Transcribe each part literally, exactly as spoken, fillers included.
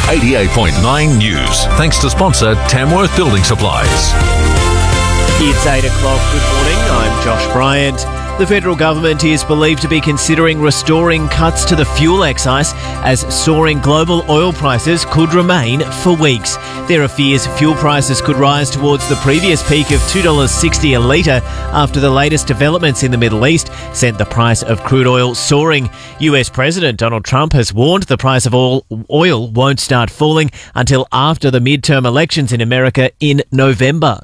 eighty-eight point nine News. Thanks to sponsor Tamworth Building Supplies. It's eight o'clock. Good morning. I'm Josh Bryant. The federal government is believed to be considering restoring cuts to the fuel excise as soaring global oil prices could remain for weeks. There are fears fuel prices could rise towards the previous peak of two dollars sixty a litre after the latest developments in the Middle East sent the price of crude oil soaring. U S President Donald Trump has warned the price of oil, oil won't start falling until after the midterm elections in America in November.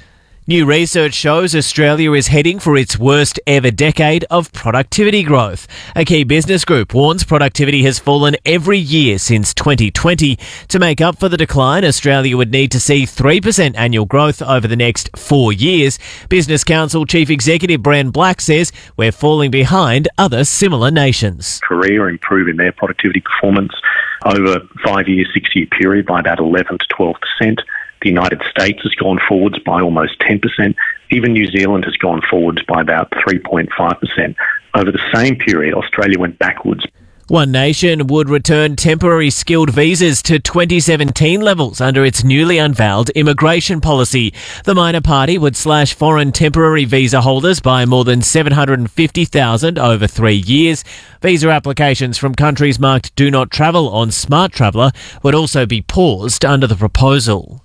New research shows Australia is heading for its worst ever decade of productivity growth. A key business group warns productivity has fallen every year since twenty twenty. To make up for the decline, Australia would need to see three percent annual growth over the next four years. Business Council Chief Executive Bren Black says we're falling behind other similar nations. Korea improving their productivity performance over a five-year, six-year period by about eleven to twelve percent. The United States has gone forwards by almost ten percent. Even New Zealand has gone forwards by about three point five percent. Over the same period, Australia went backwards. One Nation would return temporary skilled visas to twenty seventeen levels under its newly unveiled immigration policy. The minor party would slash foreign temporary visa holders by more than seven hundred fifty thousand over three years. Visa applications from countries marked Do Not Travel on Smart Traveller would also be paused under the proposal.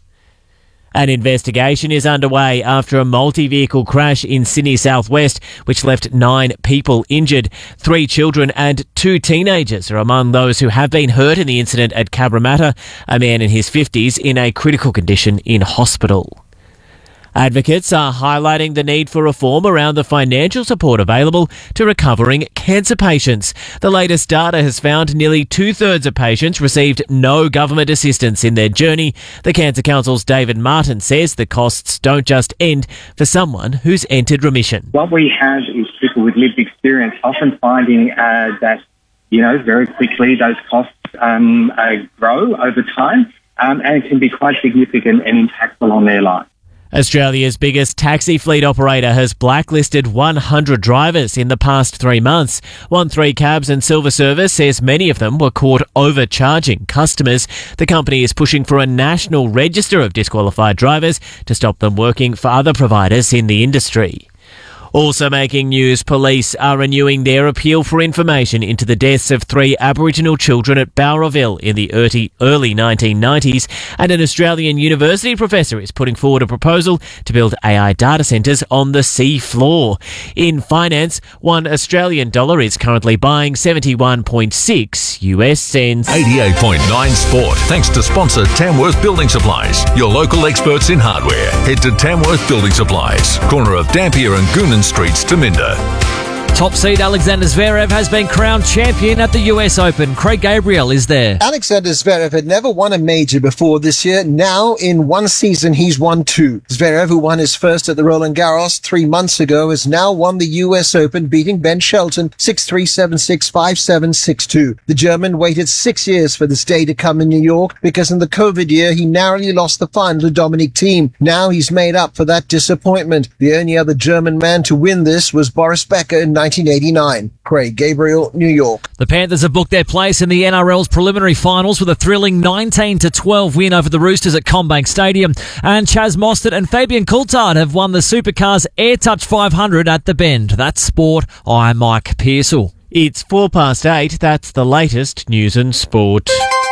An investigation is underway after a multi-vehicle crash in Sydney southwest, which left nine people injured. Three children and two teenagers are among those who have been hurt in the incident at Cabramatta, a man in his fifties in a critical condition in hospital. Advocates are highlighting the need for reform around the financial support available to recovering cancer patients. The latest data has found nearly two-thirds of patients received no government assistance in their journey. The Cancer Council's David Martin says the costs don't just end for someone who's entered remission. What we have is people with lived experience often finding uh, that, you know, very quickly those costs um, uh, grow over time um, and it can be quite significant and impactful on their life. Australia's biggest taxi fleet operator has blacklisted one hundred drivers in the past three months. one three Cabs and Silver Service says many of them were caught overcharging customers. The company is pushing for a national register of disqualified drivers to stop them working for other providers in the industry. Also making news, police are renewing their appeal for information into the deaths of three Aboriginal children at Bowraville in the early nineteen nineties, and an Australian university professor is putting forward a proposal to build A I data centres on the sea floor. In finance, one Australian dollar is currently buying seventy-one point six U S cents. eighty-eight point nine Sport. Thanks to sponsor Tamworth Building Supplies, your local experts in hardware. Head to Tamworth Building Supplies, corner of Dampier and Goonan Streets to Minder. Top seed Alexander Zverev has been crowned champion at the U S Open. Craig Gabriel is there. Alexander Zverev had never won a major before this year. Now, in one season, he's won two. Zverev, who won his first at the Roland Garros three months ago, has now won the U S Open, beating Ben Shelton six three, seven six, five seven, six two. The German waited six years for this day to come in New York because in the COVID year, he narrowly lost the final to Dominic Thiem. Now he's made up for that disappointment. The only other German man to win this was Boris Becker in nineteen eighty-nine. Craig Gabriel, New York. The Panthers have booked their place in the N R L's preliminary finals with a thrilling nineteen to twelve win over the Roosters at CommBank Stadium. And Chaz Mostert and Fabian Coulthard have won the Supercars AirTouch five hundred at the Bend. That's sport. I'm Mike Pearsall. It's four past eight. That's the latest news and sport.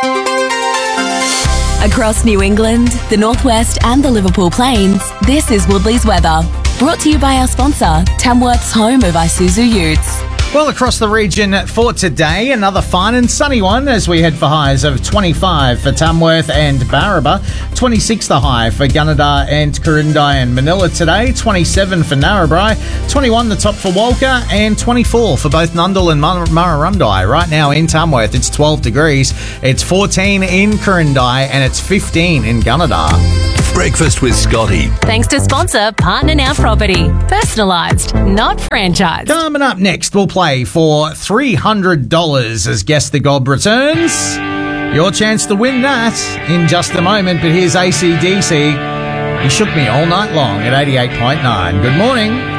Across New England, the Northwest and the Liverpool Plains, this is Woodley's weather. Brought to you by our sponsor, Tamworth's home of Isuzu Utes. Well, across the region for today, another fine and sunny one as we head for highs of twenty-five for Tamworth and Barraba, twenty-six the high for Gunnedah and Corindai and Manila today, twenty-seven for Narrabri, twenty-one the top for Walker, and twenty-four for both Nundle and Mur- Murrurundi. Right now in Tamworth, it's twelve degrees, it's fourteen in Corindai, and it's fifteen in Gunnedah. Breakfast with Scotty. Thanks to sponsor Partner Now Property. Personalised, not franchised. Coming up next, we'll play for three hundred dollars as Guess the Gob returns. Your chance to win that in just a moment, but here's A C D C. He shook me all night long at eighty-eight point nine. Good morning.